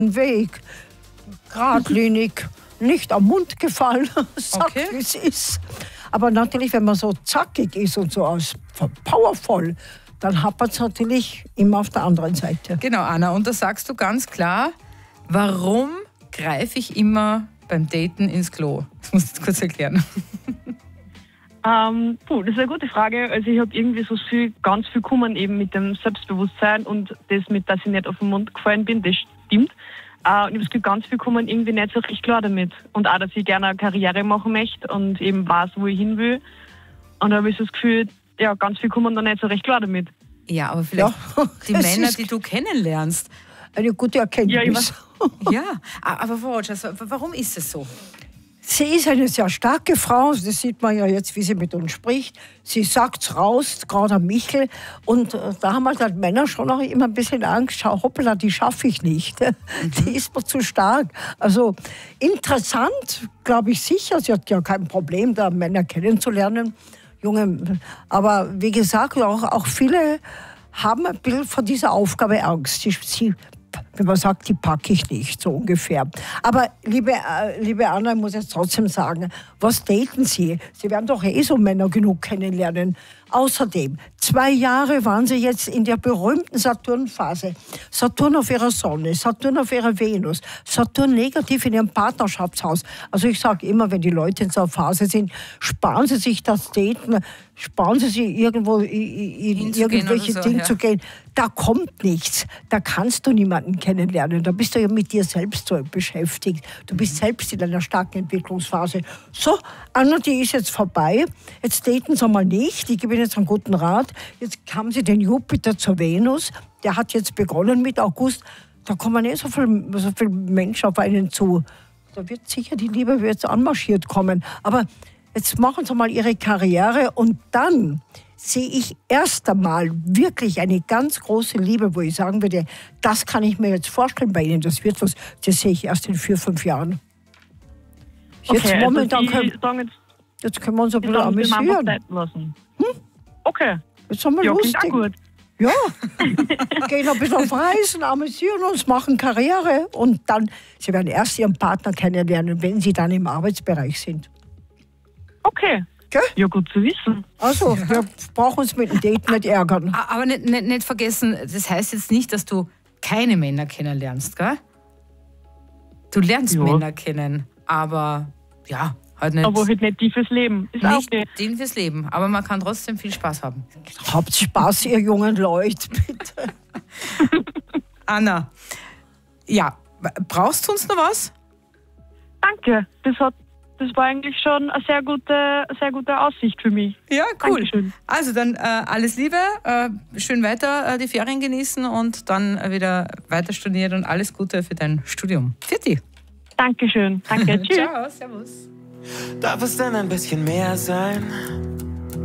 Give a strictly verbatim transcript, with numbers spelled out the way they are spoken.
Weg, geradlinig, nicht am Mund gefallen, sagt, Okay. wie es ist. Aber natürlich, wenn man so zackig ist und so aus powervoll, dann hat man es natürlich immer auf der anderen Seite. Genau, Anna. Und da sagst du ganz klar, warum greife ich immer beim Daten ins Klo? Das musst du jetzt kurz erklären. Ähm, puh, das ist eine gute Frage. Also ich habe irgendwie so viel, ganz viel Kummer eben mit dem Selbstbewusstsein und das mit, dass ich nicht auf den Mund gefallen bin, das stimmt. Äh, und ich habe das Gefühl, ganz viel Kummer irgendwie nicht so richtig klar damit. Und auch, dass ich gerne eine Karriere machen möchte und eben weiß, wo ich hin will. Und da habe ich so das Gefühl, ja, ganz viel Kummer da nicht so recht klar damit. Ja, aber vielleicht Ja, die es Männer, ist- die du kennenlernst. Eine gute Erkenntnis. Ja, ich weiß. Ja, aber Frau Rogers, warum ist es so? Sie ist eine sehr starke Frau, das sieht man ja jetzt, wie sie mit uns spricht. Sie sagt's raus, gerade am Michel. Und äh, da haben halt, halt Männer schon auch immer ein bisschen Angst. Schau, hoppla, die schaffe ich nicht. Die ist mir zu stark. Also interessant, glaube ich sicher. Sie hat ja kein Problem, da Männer kennenzulernen. Junge, aber wie gesagt, auch, auch viele haben ein bisschen von dieser Aufgabe Angst. Sie, sie wenn man sagt, die packe ich nicht, so ungefähr. Aber liebe, äh, liebe Anna, ich muss jetzt trotzdem sagen, was daten Sie? Sie werden doch eh so Männer genug kennenlernen. Außerdem, zwei Jahre waren Sie jetzt in der berühmten Saturn-Phase. Saturn auf Ihrer Sonne, Saturn auf Ihrer Venus, Saturn negativ in Ihrem Partnerschaftshaus. Also ich sage immer, wenn die Leute in so einer Phase sind, sparen Sie sich das Daten, sparen Sie sich irgendwo in, in Hinzugehen irgendwelche oder so, Dinge ja. zu gehen. Da kommt nichts. Da kannst du niemanden kennenlernen. Da bist du ja mit dir selbst so beschäftigt. Du bist selbst in einer starken Entwicklungsphase. So, Anna, die ist jetzt vorbei. Jetzt daten Sie mal nicht. Ich gebe Ihnen jetzt einen guten Rat. Jetzt haben Sie den Jupiter zur Venus. Der hat jetzt begonnen mit August. Da kommen nicht so viele so viel Menschen auf einen zu. Da wird sicher die Liebe jetzt anmarschiert kommen. Aber jetzt machen Sie mal Ihre Karriere und dann sehe ich erst einmal wirklich eine ganz große Liebe, wo ich sagen würde, das kann ich mir jetzt vorstellen bei Ihnen. Das wird was, das sehe ich erst in vier, fünf Jahren. Jetzt Okay, momentan also können, Sie sagen jetzt, jetzt können wir uns ein Sie bisschen sagen, Sie haben amüsieren. Zeit lassen. Okay, Jetzt haben wir ja, klingt auch lustig. gut. Ja, gehen ein bisschen auf Reisen, amüsieren uns, machen Karriere und dann, Sie werden erst Ihren Partner kennenlernen, wenn Sie dann im Arbeitsbereich sind. Okay, Gell? ja, gut zu wissen. Also, wir brauchen uns mit dem Date nicht ärgern. A- Aber nicht, nicht, nicht vergessen, das heißt jetzt nicht, dass du keine Männer kennenlernst, gell? Du lernst Ja. Männer kennen, aber ja, halt nicht, Aber halt nicht die fürs Leben. Ist auch nicht okay. den fürs Leben. Aber man kann trotzdem viel Spaß haben. Habt Spaß, ihr jungen Leute, bitte. Anna, ja, brauchst du uns noch was? Danke, das, hat, das war eigentlich schon eine sehr gute, eine sehr gute Aussicht für mich. Ja, cool. Dankeschön. Also dann äh, alles Liebe, äh, schön weiter äh, die Ferien genießen und dann äh, wieder weiter studieren und alles Gute für dein Studium. Vierte. Dankeschön. Danke, tschüss. Ciao, servus. Darf es denn ein bisschen mehr sein?